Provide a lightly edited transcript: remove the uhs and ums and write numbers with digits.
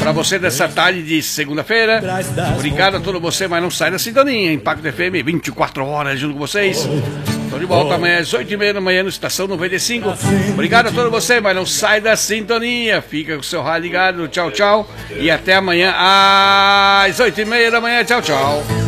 Pra você dessa tarde de segunda-feira. Obrigado a todo você, mas não sai da sintonia. Impacto FM, 24 horas junto com vocês. Tô de volta amanhã às 8h30 da manhã no Estação 95. Obrigado a todo você, mas não sai da sintonia. Fica com o seu rádio ligado. Tchau, tchau. E até amanhã às 8h30 da manhã. Tchau, tchau.